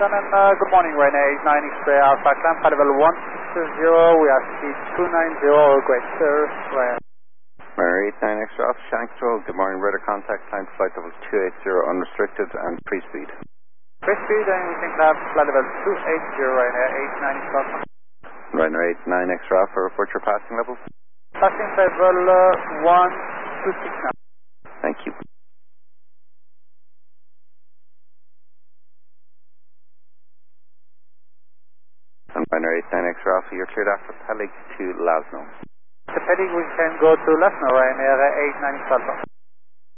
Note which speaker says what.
Speaker 1: Good morning, Ryanair 89 X-ray Alpha, climb flight level 160, we are speed 290, great sir, Ryanair.
Speaker 2: Ryanair 89 X-ray Alpha, Shanks Road, good morning, radar contact, climb flight level 280, unrestricted and free speed.
Speaker 1: Free speed, and we can climb flight level 280, Ryanair 89 X-ray Alpha.
Speaker 2: Ryanair 89 X-ray Alpha, report your passing levels.
Speaker 1: Passing level 126 now.
Speaker 2: Thank you. And Ryanair 89 X-ray Alpha, you're cleared after Pelig to Lasno.
Speaker 1: The Pelig, we can go to Lasno, Ryanair 89 X-ray Alpha.